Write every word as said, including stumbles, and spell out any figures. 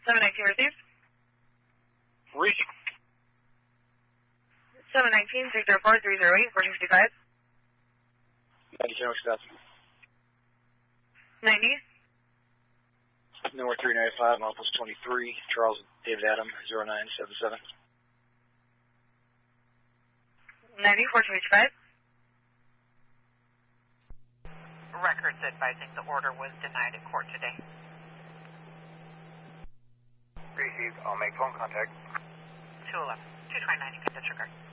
seven nineteen received. Reach. seven nineteen, six zero four, three zero eight, four sixty-five. ninety, General Staff. ninety. North three ninety-five, Miles twenty-three, Charles David Adam, zero nine seven seven. ninety, four twenty-five. Records advising the order was denied in court today. Received. I'll make phone contact. two eleven, two twenty-nine, you can disregard.